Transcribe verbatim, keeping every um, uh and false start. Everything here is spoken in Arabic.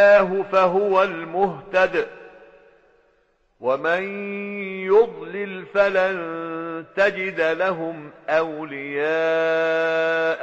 الله فهو المهتد ومن يضلل فلن تجد لهم أولياء